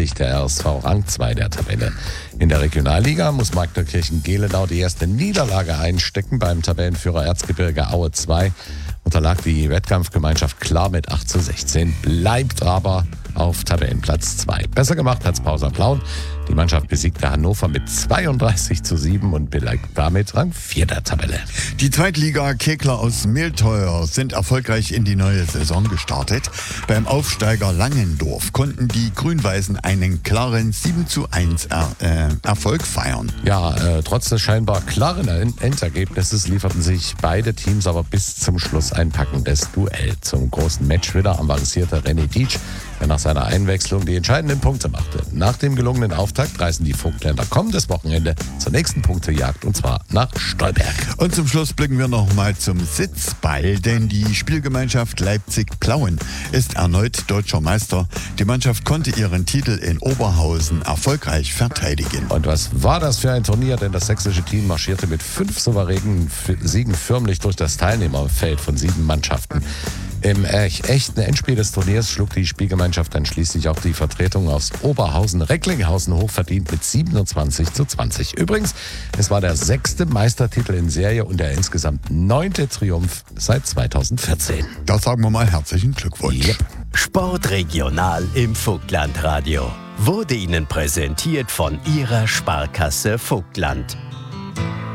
bestätigt der RSV Rang 2 der Tabelle. In der Regionalliga muss Magdeburg-Gelenau die erste Niederlage einstecken. Beim Tabellenführer Erzgebirge Aue 2 unterlag die Wettkampfgemeinschaft klar mit 8:16, bleibt aber auf Tabellenplatz 2. Besser gemacht hat's Pausa Plauen. Die Mannschaft besiegte Hannover mit 32:7 und belegt damit Rang 4 der Tabelle. Die Zweitliga-Kegler aus Mehlteuer sind erfolgreich in die neue Saison gestartet. Beim Aufsteiger Langendorf konnten die Grün-Weißen einen klaren 7:1 Erfolg feiern. Ja, trotz des scheinbar klaren Endergebnisses lieferten sich beide Teams aber bis zum Schluss ein packendes Duell. Zum großen Matchwinner avancierte René Dietsch, der nach seiner Einwechslung die entscheidenden Punkte machte. Nach dem gelungenen Auftakt reisen die Vogtländer kommendes Wochenende zur nächsten Punktejagd, und zwar nach Stolberg. Und zum Schluss blicken wir noch mal zum Sitzball, denn die Spielgemeinschaft Leipzig-Plauen ist erneut deutscher Meister. Die Mannschaft konnte ihren Titel in Oberhausen erfolgreich verteidigen. Und was war das für ein Turnier? Denn das sächsische Team marschierte mit 5 souveränen Siegen förmlich durch das Teilnehmerfeld von 7 Mannschaften. Im echten Endspiel des Turniers schlug die Spielgemeinschaft dann schließlich auch die Vertretung aus Oberhausen-Recklinghausen hochverdient mit 27:20. Übrigens, es war der 6. Meistertitel in Serie und der insgesamt 9. Triumph seit 2014. Da sagen wir mal herzlichen Glückwunsch. Yep. Sportregional im Vogtlandradio wurde Ihnen präsentiert von Ihrer Sparkasse Vogtland.